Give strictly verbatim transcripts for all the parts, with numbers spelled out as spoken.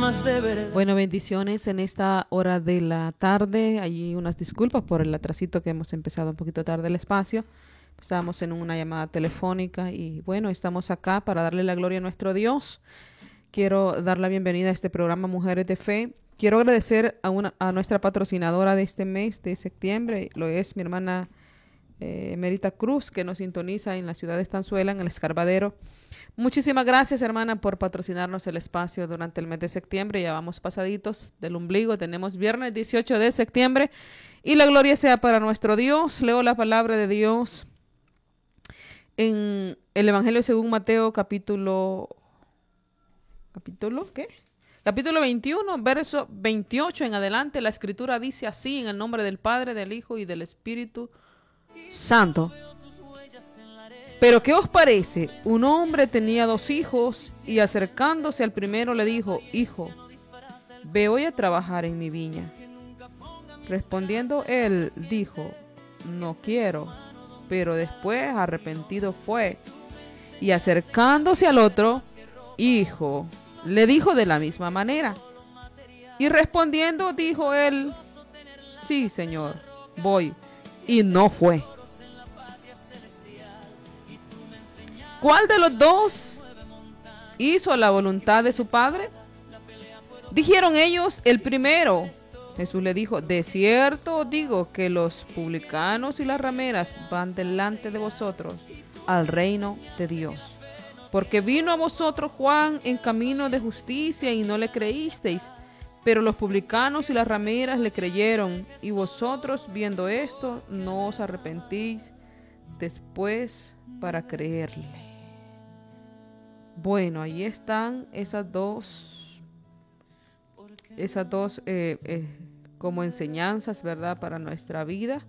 más de verdad. Bueno, bendiciones en esta hora de la tarde. Hay unas disculpas por el atrasito que hemos empezado un poquito tarde el espacio. Estábamos en una llamada telefónica y bueno, estamos acá para darle la gloria a nuestro Dios. Quiero dar la bienvenida a este programa Mujeres de Fe. Quiero agradecer a, una, a nuestra patrocinadora de este mes de septiembre, lo es mi hermana eh, Merita Cruz, que nos sintoniza en la ciudad de Estanzuela, en el Escarbadero. Muchísimas gracias, hermana, por patrocinarnos el espacio durante el mes de septiembre. Ya vamos pasaditos del ombligo. Tenemos viernes dieciocho de septiembre y la gloria sea para nuestro Dios. Leo la palabra de Dios en el Evangelio según Mateo, capítulo... ¿Capítulo qué? Capítulo veintiuno, verso veintiocho en adelante. La Escritura dice así, en el nombre del Padre, del Hijo y del Espíritu Santo. Pero ¿qué os parece? Un hombre tenía dos hijos y acercándose al primero le dijo: Hijo, ve hoy a trabajar en mi viña. Respondiendo él, dijo: No quiero. Pero después arrepentido fue. Y acercándose al otro hijo, le dijo de la misma manera. Y respondiendo dijo él: Sí, Señor, voy. Y no fue. ¿Cuál de los dos hizo la voluntad de su padre? Dijeron ellos: el primero. Jesús le dijo: de cierto os digo que los publicanos y las rameras van delante de vosotros al reino de Dios. Porque vino a vosotros Juan en camino de justicia y no le creísteis, pero los publicanos y las rameras le creyeron, y vosotros viendo esto no os arrepentís después para creerle. Bueno, ahí están esas dos, esas dos eh, eh, como enseñanzas, ¿verdad?, para nuestra vida,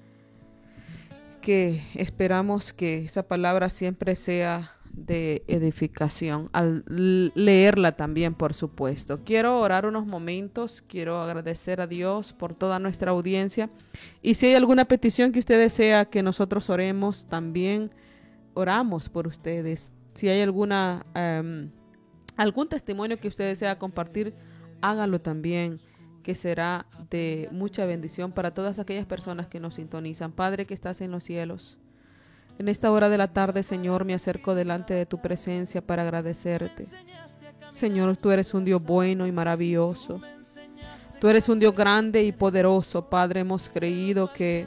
que esperamos que esa palabra siempre sea de edificación, al leerla también, por supuesto. Quiero orar unos momentos, quiero agradecer a Dios por toda nuestra audiencia, y si hay alguna petición que usted desea que nosotros oremos, también oramos por ustedes. Si hay alguna um, algún testimonio que usted desea compartir, hágalo también, que será de mucha bendición para todas aquellas personas que nos sintonizan. Padre que estás en los cielos, en esta hora de la tarde, Señor, me acerco delante de tu presencia para agradecerte. Señor, tú eres un Dios bueno y maravilloso. Tú eres un Dios grande y poderoso. Padre, hemos creído que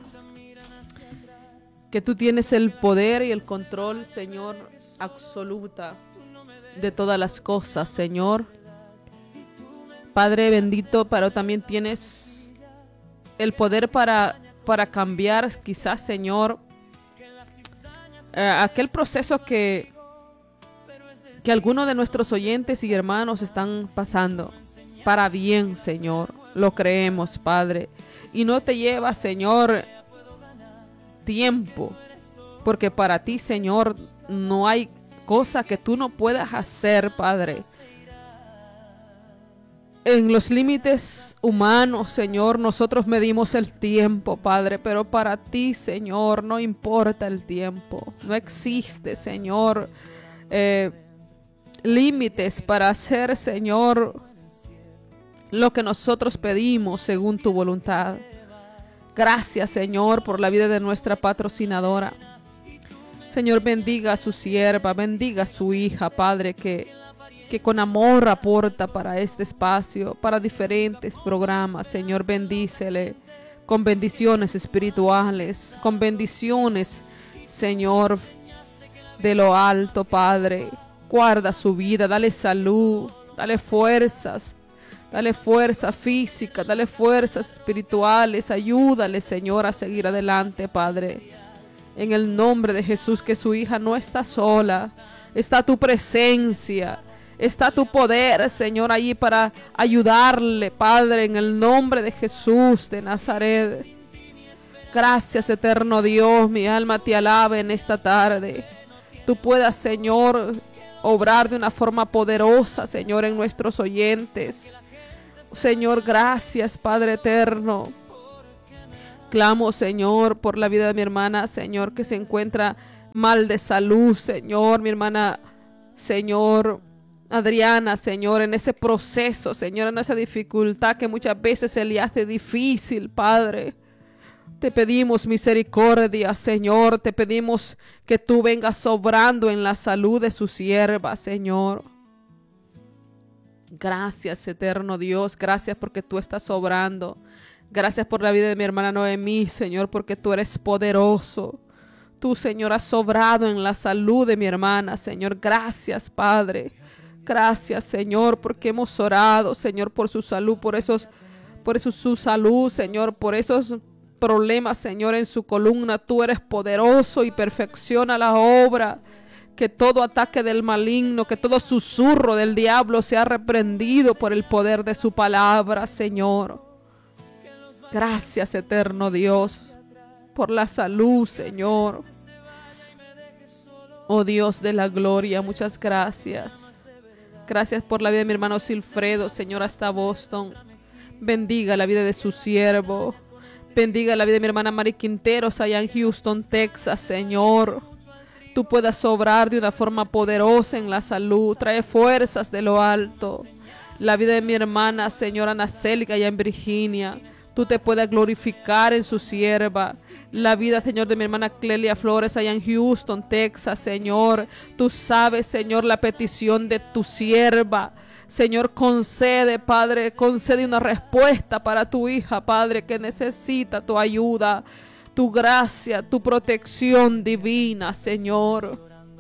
que tú tienes el poder y el control, Señor, absoluta de todas las cosas, Señor. Padre bendito, pero también tienes el poder para, para cambiar, quizás, Señor, eh, aquel proceso que, que algunos de nuestros oyentes y hermanos están pasando para bien, Señor. Lo creemos, Padre. Y no te lleva, Señor, tiempo, porque para ti, Señor, no hay cosa que tú no puedas hacer, Padre. En los límites humanos, Señor, nosotros medimos el tiempo, Padre, pero para ti, Señor, no importa el tiempo. No existe, Señor, eh, límites para hacer, Señor, lo que nosotros pedimos según tu voluntad. Gracias, Señor, por la vida de nuestra patrocinadora. Señor, bendiga a su sierva, bendiga a su hija, Padre, que, que con amor aporta para este espacio, para diferentes programas. Señor, bendícele con bendiciones espirituales, con bendiciones, Señor, de lo alto, Padre. Guarda su vida, dale salud, dale fuerzas, dale fuerza física, dale fuerzas espirituales. Ayúdale, Señor, a seguir adelante, Padre. En el nombre de Jesús, que su hija no está sola. Está tu presencia, está tu poder, Señor, allí para ayudarle, Padre, en el nombre de Jesús de Nazaret. Gracias, eterno Dios, mi alma te alaba en esta tarde. Tú puedas, Señor, obrar de una forma poderosa, Señor, en nuestros oyentes. Señor, gracias, Padre eterno. Clamo, Señor, por la vida de mi hermana, Señor, que se encuentra mal de salud, Señor. Mi hermana, Señor, Adriana, Señor, en ese proceso, Señor, en esa dificultad que muchas veces se le hace difícil, Padre. Te pedimos misericordia, Señor. Te pedimos que tú vengas sobrando en la salud de su sierva, Señor. Gracias, eterno Dios. Gracias porque tú estás sobrando. Gracias por la vida de mi hermana Noemí, Señor, porque tú eres poderoso. Tú, Señor, has sobrado en la salud de mi hermana, Señor. Gracias, Padre. Gracias, Señor, porque hemos orado, Señor, por su salud, por esos, por eso su salud, Señor, por esos problemas, Señor, en su columna. Tú eres poderoso y perfecciona la obra. Que todo ataque del maligno, que todo susurro del diablo sea reprendido por el poder de su palabra, Señor. Gracias, eterno Dios, por la salud, Señor. Oh Dios de la gloria, muchas gracias. Gracias por la vida de mi hermano Silfredo, Señor, hasta Boston. Bendiga la vida de su siervo. Bendiga la vida de mi hermana Mari Quinteros allá en Houston, Texas, Señor. Tú puedas sobrar de una forma poderosa en la salud. Trae fuerzas de lo alto. La vida de mi hermana, señora Ana Célica, allá en Virginia. Tú te puedas glorificar en su sierva. La vida, Señor, de mi hermana Clelia Flores allá en Houston, Texas, Señor. Tú sabes, Señor, la petición de tu sierva. Señor, concede, Padre, concede una respuesta para tu hija, Padre, que necesita tu ayuda, tu gracia, tu protección divina, Señor.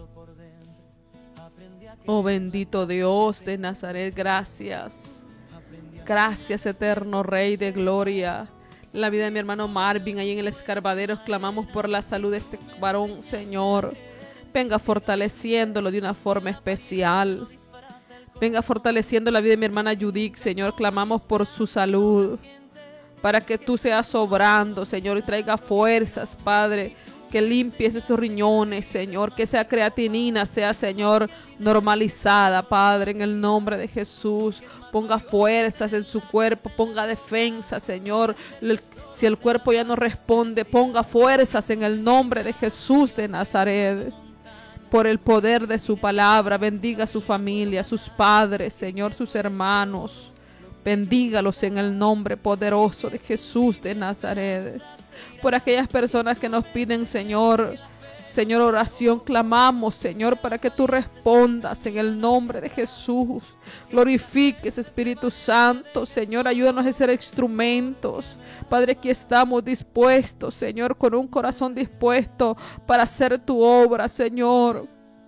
Oh bendito Dios de Nazaret, gracias. Gracias, eterno Rey de gloria. La vida de mi hermano Marvin, ahí en el Escarbadero, clamamos por la salud de este varón, Señor. Venga fortaleciéndolo de una forma especial. Venga fortaleciendo la vida de mi hermana Judith, Señor. Clamamos por su salud, para que tú seas sobrando, Señor, y traiga fuerzas, Padre. Que limpies esos riñones, Señor. Que esa creatinina sea, Señor, normalizada, Padre, en el nombre de Jesús. Ponga fuerzas en su cuerpo, ponga defensa, Señor. Si el cuerpo ya no responde, ponga fuerzas en el nombre de Jesús de Nazaret. Por el poder de su palabra, bendiga a su familia, sus padres, Señor, sus hermanos. Bendígalos en el nombre poderoso de Jesús de Nazaret. Por aquellas personas que nos piden, Señor, Señor, oración, clamamos, Señor, para que tú respondas en el nombre de Jesús. Glorifiques, Espíritu Santo, Señor, ayúdanos a ser instrumentos. Padre, aquí estamos dispuestos, Señor, con un corazón dispuesto para hacer tu obra, Señor.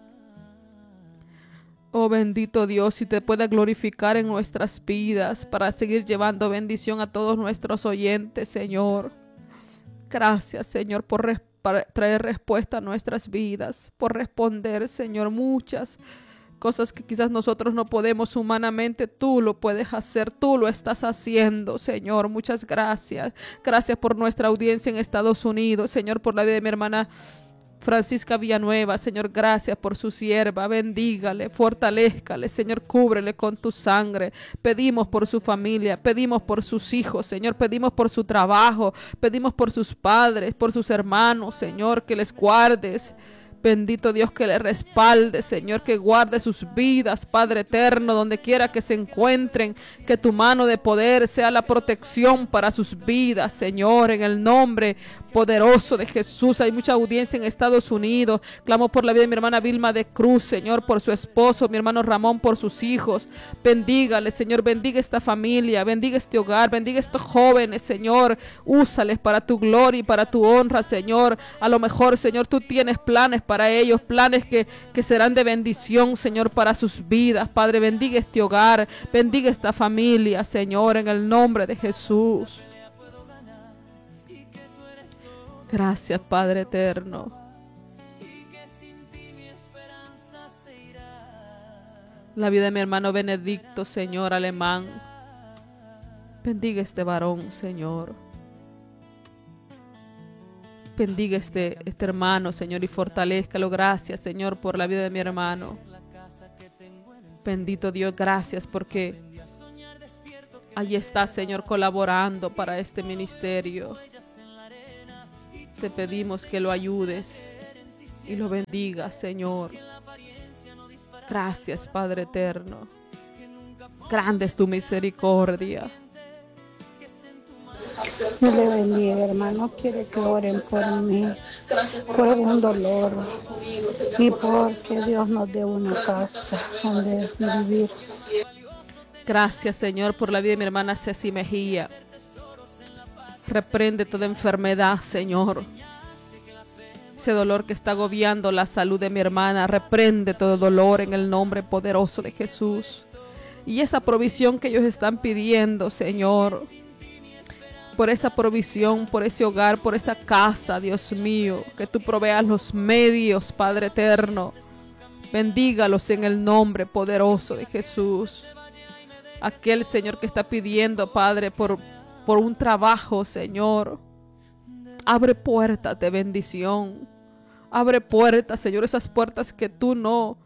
Oh bendito Dios, si te pueda glorificar en nuestras vidas para seguir llevando bendición a todos nuestros oyentes, Señor. Gracias, Señor, por res- traer respuesta a nuestras vidas, por responder, Señor, muchas cosas que quizás nosotros no podemos humanamente. Tú lo puedes hacer, tú lo estás haciendo, Señor. Muchas gracias. Gracias por nuestra audiencia en Estados Unidos, Señor, por la vida de mi hermana Francisca Villanueva, Señor, gracias por su sierva. Bendígale, fortalézcale, Señor, cúbrele con tu sangre. Pedimos por su familia, pedimos por sus hijos, Señor, pedimos por su trabajo, pedimos por sus padres, por sus hermanos, Señor, que les guardes. Bendito Dios, que le respalde, Señor, que guarde sus vidas, Padre eterno, donde quiera que se encuentren, que tu mano de poder sea la protección para sus vidas, Señor, en el nombre poderoso de Jesús. Hay mucha audiencia en Estados Unidos. Clamo por la vida de mi hermana Vilma de Cruz, Señor, por su esposo, mi hermano Ramón, por sus hijos. Bendígale, Señor, bendiga esta familia, bendiga este hogar, bendiga estos jóvenes, Señor. Úsales para tu gloria y para tu honra, Señor. A lo mejor, Señor, tú tienes planes para ellos, planes que, que serán de bendición, Señor, para sus vidas. Padre, bendiga este hogar, bendiga esta familia, Señor, en el nombre de Jesús. Gracias, Padre eterno. La vida de mi hermano Benedicto, Señor, alemán. Bendiga este varón, Señor. Bendiga este, este hermano, Señor, y fortalézcalo. Gracias, Señor, por la vida de mi hermano. Bendito Dios, gracias porque allí está, Señor, colaborando para este ministerio. Te pedimos que lo ayudes y lo bendigas, Señor. Gracias, Padre eterno. Grande es tu misericordia. Dios le bendiga, hermano. Quiere que oren por mí, por un dolor y porque Dios nos dé una casa donde vivir. Gracias, Señor, por la vida de mi hermana Ceci Mejía. Reprende toda enfermedad, Señor. Ese dolor que está agobiando la salud de mi hermana, reprende todo dolor en el nombre poderoso de Jesús. Y esa provisión que ellos están pidiendo, Señor, por esa provisión, por ese hogar, por esa casa, Dios mío, que tú proveas los medios, Padre eterno. Bendígalos en el nombre poderoso de Jesús. Aquel, Señor, que está pidiendo, Padre, por, por un trabajo, Señor. Abre puertas de bendición. Abre puertas, Señor, esas puertas que tú no,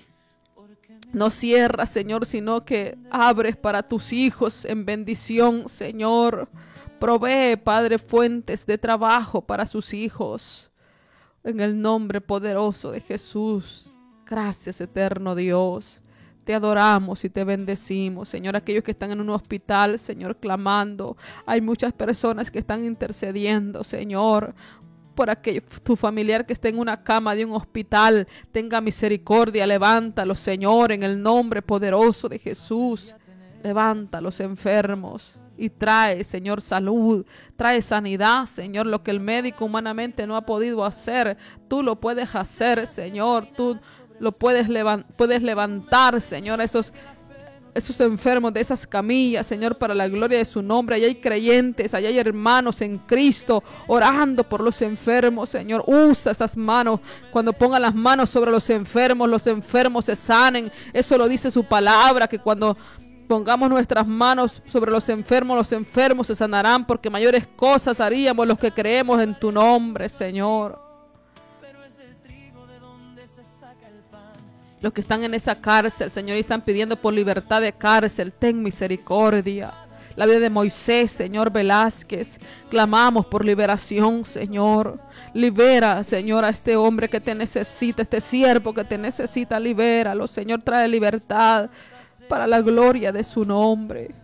no cierras, Señor, sino que abres para tus hijos en bendición, Señor. Provee, Padre, fuentes de trabajo para sus hijos. En el nombre poderoso de Jesús. Gracias, eterno Dios. Te adoramos y te bendecimos, Señor. Aquellos que están en un hospital, Señor, clamando. Hay muchas personas que están intercediendo, Señor, por aquel, tu familiar que esté en una cama de un hospital. Tenga misericordia, levántalo, Señor, en el nombre poderoso de Jesús. Levanta a los enfermos y trae, Señor, salud, trae sanidad, Señor. Lo que el médico humanamente no ha podido hacer, tú lo puedes hacer, Señor. Tú lo puedes, levant puedes levantar, Señor, a esos, esos enfermos de esas camillas, Señor, para la gloria de su nombre. Allá hay creyentes, allá hay hermanos en Cristo orando por los enfermos, Señor. Usa esas manos. Cuando pongan las manos sobre los enfermos, los enfermos se sanen. Eso lo dice su palabra, que cuando pongamos nuestras manos sobre los enfermos, los enfermos se sanarán, porque mayores cosas haríamos los que creemos en tu nombre, Señor. Los que están en esa cárcel, Señor, y están pidiendo por libertad de cárcel, ten misericordia. La vida de Moisés, Señor Velázquez, clamamos por liberación, Señor. Libera, Señor, a este hombre que te necesita, este siervo que te necesita, libéralo, Señor, trae libertad para la gloria de su nombre.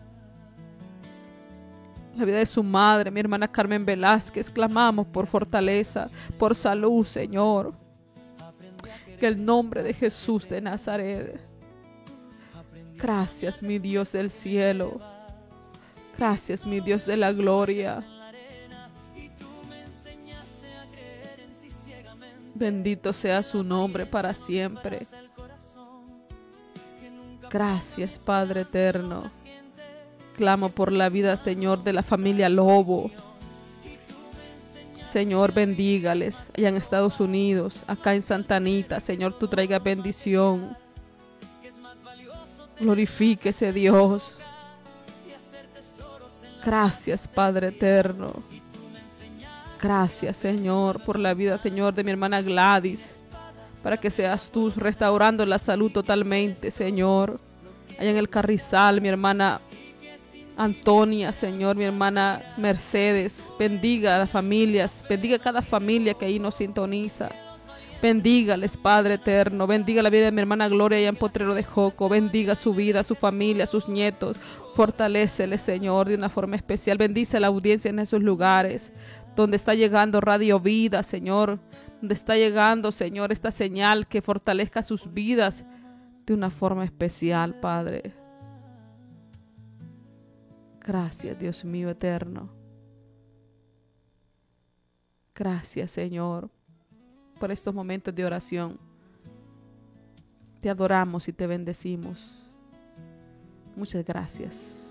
La vida de su madre, mi hermana Carmen Velázquez, clamamos por fortaleza, por salud, Señor. Que el nombre de Jesús de Nazaret. Gracias, mi Dios del cielo. Gracias, mi Dios de la gloria. Bendito sea su nombre para siempre. Gracias, Padre eterno. Clamo por la vida, Señor, de la familia Lobo. Señor, bendígales allá en Estados Unidos, acá en Santa Anita. Señor, tú traigas bendición. Glorifíquese, Dios. Gracias, Padre eterno. Gracias, Señor, por la vida, Señor, de mi hermana Gladys. Para que seas tú restaurando la salud totalmente, Señor. Allá en el Carrizal, mi hermana Antonia, Señor, mi hermana Mercedes. Bendiga a las familias, bendiga a cada familia que ahí nos sintoniza. Bendígales, Padre eterno. Bendiga la vida de mi hermana Gloria allá en Potrero de Joco. Bendiga su vida, su familia, sus nietos. Fortalécele, Señor, de una forma especial. Bendice la audiencia en esos lugares donde está llegando Radio Vida, Señor. Donde está llegando, Señor, esta señal que fortalezca sus vidas de una forma especial, Padre. Gracias, Dios mío eterno. Gracias, Señor, por estos momentos de oración. Te adoramos y te bendecimos. Muchas gracias.